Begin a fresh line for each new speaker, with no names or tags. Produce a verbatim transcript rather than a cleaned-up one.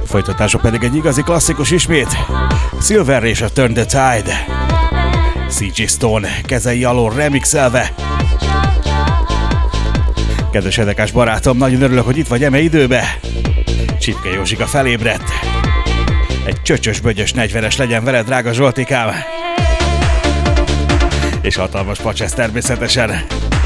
Folytatása pedig egy igazi klasszikus ismét. Silver és a Turn the Tide. cé gé Stone kezei alól remixelve. Kedves edekás barátom, nagyon örülök, hogy itt vagy eme időbe. Csipke Józsika felébredt. Egy csöcsös-bögyös negyvenes legyen veled, drága Zsoltikám. És hatalmas pacsesz természetesen.